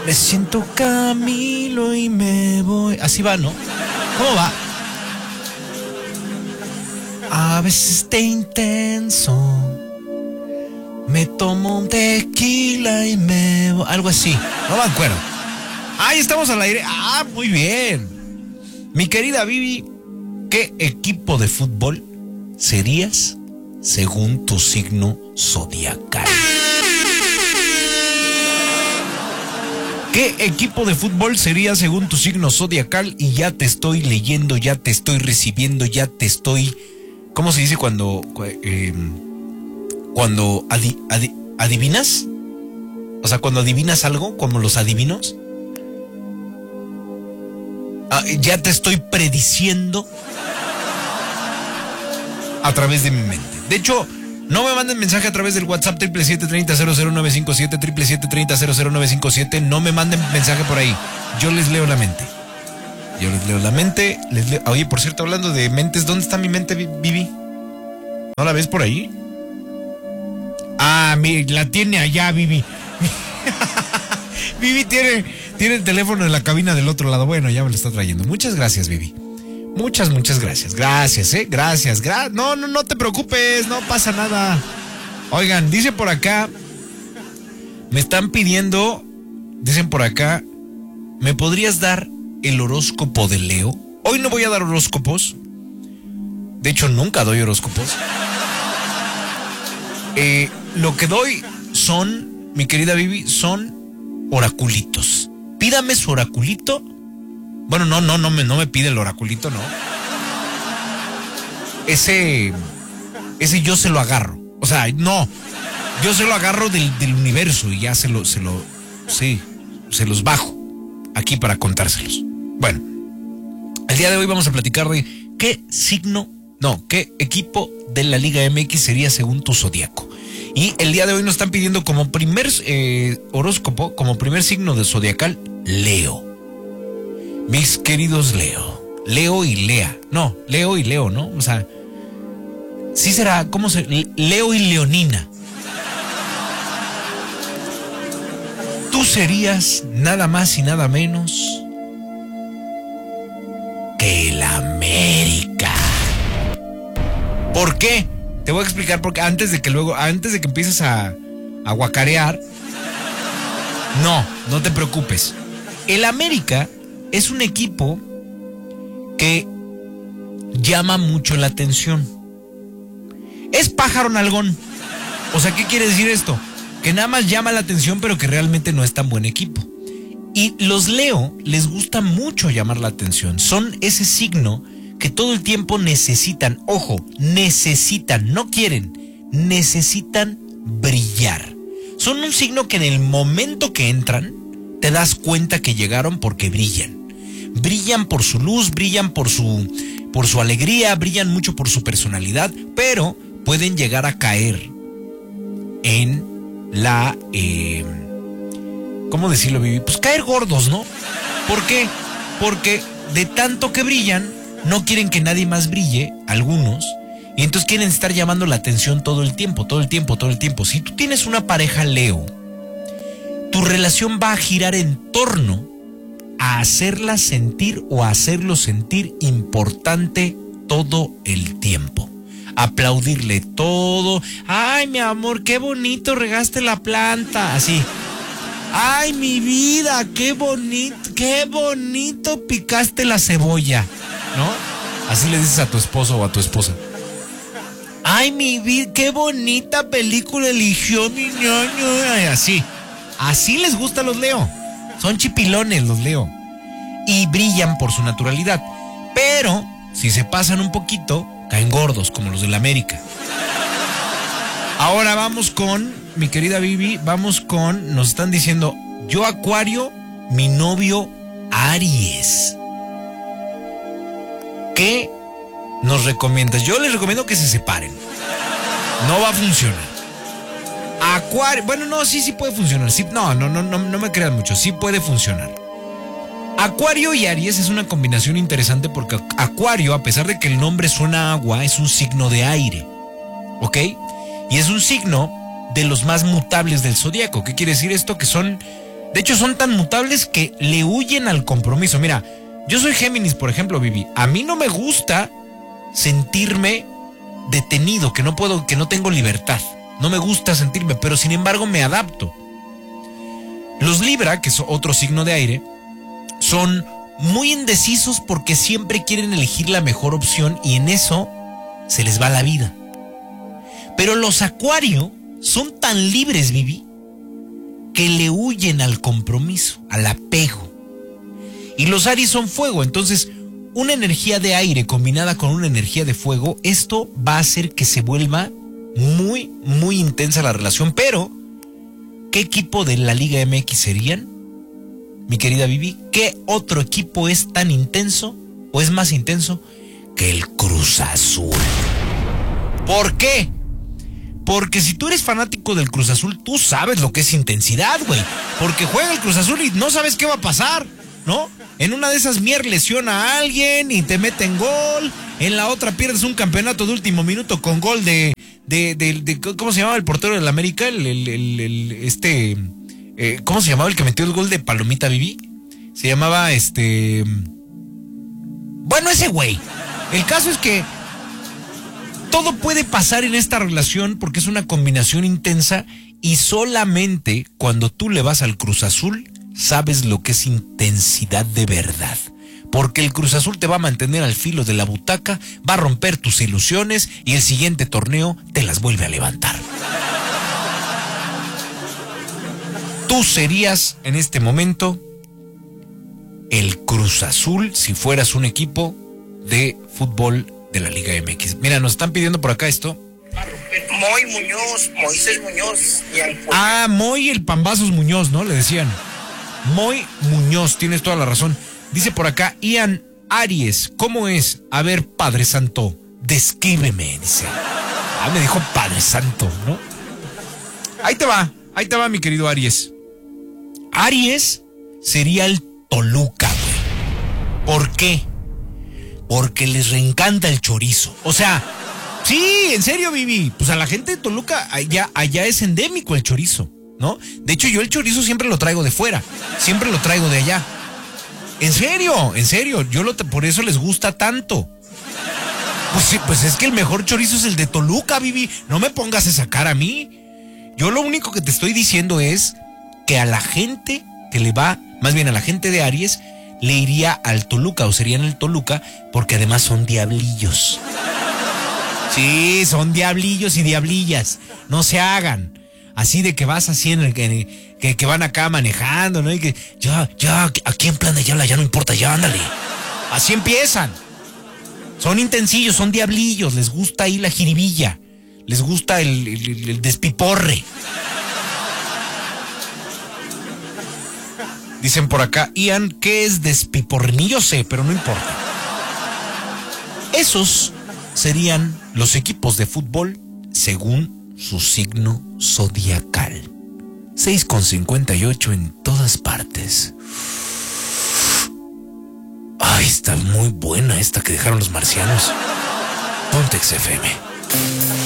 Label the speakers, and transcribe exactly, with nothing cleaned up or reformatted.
Speaker 1: Me siento Camilo y me voy. Así va, ¿no? ¿Cómo va? A veces te intenso. Me tomo un tequila y me voy. Algo así. No me acuerdo. Ahí estamos al aire. Ah, muy bien. Mi querida Vivi, ¿qué equipo de fútbol serías según tu signo zodiacal? ¿Qué equipo de fútbol sería según tu signo zodiacal? Y ya te estoy leyendo, ya te estoy recibiendo, ya te estoy... ¿Cómo se dice cuando... Eh, cuando adi, adi, adivinas? O sea, cuando adivinas algo, como los adivinos. Ah, ya te estoy prediciendo a través de mi mente. De hecho... No me manden mensaje a través del WhatsApp triple siete treinta cero cero nueve cinco siete, triple siete treinta cero cero nueve cinco siete. No me manden mensaje por ahí. Yo les leo la mente. Yo les leo la mente. Les leo... Oye, por cierto, hablando de mentes, ¿dónde está mi mente, Vivi? ¿No la ves por ahí? Ah, mi, la tiene allá, Vivi. Vivi tiene, tiene el teléfono en la cabina del otro lado. Bueno, ya me lo está trayendo. Muchas gracias, Vivi. Muchas, muchas gracias. Gracias, eh. Gracias. Gra- no, no, no te preocupes. No pasa nada. Oigan, dice por acá. Me están pidiendo. Dicen por acá. ¿Me podrías dar el horóscopo de Leo? Hoy no voy a dar horóscopos. De hecho, nunca doy horóscopos. Eh, lo que doy son, mi querida Vivi, son oraculitos. Pídame su oraculito. Bueno, no, no, no me, no me pide el oraculito, no. Ese, ese yo se lo agarro. O sea, no. Yo se lo agarro del, del universo y ya se lo, se lo, sí, se los bajo aquí para contárselos. Bueno, el día de hoy vamos a platicar de qué signo, no, qué equipo de la Liga M X sería según tu zodiaco. Y el día de hoy nos están pidiendo como primer eh, horóscopo, como primer signo de zodiacal, Leo. Mis queridos Leo, Leo y Lea, no, Leo y Leo, ¿no? O sea, sí será, ¿cómo se? Leo y Leonina. Tú serías nada más y nada menos que el América. ¿Por qué? Te voy a explicar porque antes de que luego, antes de que empieces a, a guacarear, no, no te preocupes. El América es un equipo que llama mucho la atención. Es pájaro nalgón. O sea, ¿qué quiere decir esto? Que nada más llama la atención, pero que realmente no es tan buen equipo. Y los Leo les gusta mucho llamar la atención. Son ese signo que todo el tiempo necesitan, ojo, necesitan, no quieren, necesitan brillar. Son un signo que en el momento que entran, te das cuenta que llegaron porque brillan. Brillan por su luz, brillan por su, por su alegría, brillan mucho por su personalidad, pero pueden llegar a caer en la... Eh, ¿cómo decirlo, Vivi? Pues caer gordos, ¿no? ¿Por qué? Porque de tanto que brillan, no quieren que nadie más brille, algunos, y entonces quieren estar llamando la atención todo el tiempo, todo el tiempo, todo el tiempo. Si tú tienes una pareja Leo, tu relación va a girar en torno a hacerla sentir o a hacerlo sentir importante todo el tiempo. Aplaudirle todo. Ay, mi amor, qué bonito regaste la planta. Así. Ay, mi vida, qué bonito, qué bonito picaste la cebolla, ¿no? Así le dices a tu esposo o a tu esposa. Ay, mi vida, qué bonita película eligió mi ñoño. Ay, así. Así les gusta a los Leo. Son chipilones los Leo. Y brillan por su naturalidad. Pero, si se pasan un poquito, caen gordos, como los de la América. Ahora vamos con, mi querida Vivi, vamos con, nos están diciendo, yo Acuario, mi novio Aries. ¿Qué nos recomiendas? Yo les recomiendo que se separen. No va a funcionar. Acuario, bueno, no, sí, sí puede funcionar. Sí, no, no, no, no, no me creas mucho, sí puede funcionar. Acuario y Aries es una combinación interesante porque Acuario, a pesar de que el nombre suena a agua, es un signo de aire, ¿ok? Y es un signo de los más mutables del zodiaco. ¿Qué quiere decir esto? Que son De hecho, son tan mutables que le huyen al compromiso. Mira, yo soy Géminis, por ejemplo, Vivi. A mí no me gusta sentirme detenido, que no puedo, que no tengo libertad. No me gusta sentirme, pero sin embargo me adapto. Los Libra, que es otro signo de aire, son muy indecisos porque siempre quieren elegir la mejor opción y en eso se les va la vida. Pero los Acuario son tan libres, Vivi, que le huyen al compromiso, al apego. Y los Aries son fuego, entonces una energía de aire combinada con una energía de fuego, esto va a hacer que se vuelva muy, muy intensa la relación. Pero, ¿qué equipo de la Liga M X serían, mi querida Vivi? ¿Qué otro equipo es tan intenso o es más intenso que el Cruz Azul? ¿Por qué? Porque si tú eres fanático del Cruz Azul, tú sabes lo que es intensidad, güey. Porque juega el Cruz Azul y no sabes qué va a pasar, ¿no? En una de esas Mier lesiona a alguien y te meten gol. En la otra pierdes un campeonato de último minuto con gol de... de, de, de ¿cómo se llamaba el portero del América? El, el, el, el este... Eh, ¿Cómo se llamaba el que metió el gol de Palomita, Vivi? Se llamaba este... Bueno, ese güey. El caso es que todo puede pasar en esta relación porque es una combinación intensa y solamente cuando tú le vas al Cruz Azul sabes lo que es intensidad de verdad. Porque el Cruz Azul te va a mantener al filo de la butaca, va a romper tus ilusiones y el siguiente torneo te las vuelve a levantar. Tú serías en este momento el Cruz Azul si fueras un equipo de fútbol de la Liga M X. Mira, nos están pidiendo por acá esto.
Speaker 2: Moy Muñoz, Moisés Muñoz. Y al...
Speaker 1: Ah, Moy el Pambazos Muñoz, ¿no? Le decían. Moy Muñoz, tienes toda la razón. Dice por acá, Ian Aries, ¿cómo es? A ver, Padre Santo, descríbeme, dice. Ah, me dijo Padre Santo, ¿no? Ahí te va, ahí te va, mi querido Aries. Aries sería el Toluca, güey. ¿Por qué? Porque les reencanta el chorizo. O sea, sí, en serio, Vivi. Pues a la gente de Toluca, allá, allá es endémico el chorizo, ¿no? De hecho, yo el chorizo siempre lo traigo de fuera. Siempre lo traigo de allá. En serio, en serio. Yo lo, por eso les gusta tanto. Pues, sí, pues es que el mejor chorizo es el de Toluca, Vivi. No me pongas esa cara a mí. Yo lo único que te estoy diciendo es que a la gente que le va, más bien a la gente de Aries, le iría al Toluca o serían el Toluca porque además son diablillos. Sí, son diablillos y diablillas. No se hagan. Así de que vas así en el que, que, que van acá manejando, ¿no? Y que ya, ya, aquí en plan de ya, ya no importa, ya ándale. Así empiezan. Son intensillos, son diablillos, les gusta ahí la jiribilla. Les gusta el, el, el despiporre. Dicen por acá, Ian, ¿qué es despiporre? Ni yo sé, pero no importa. Esos serían los equipos de fútbol según su signo zodiacal. seis con cincuenta y ocho en todas partes. Ay, está muy buena esta que dejaron los marcianos. Ponte X F M.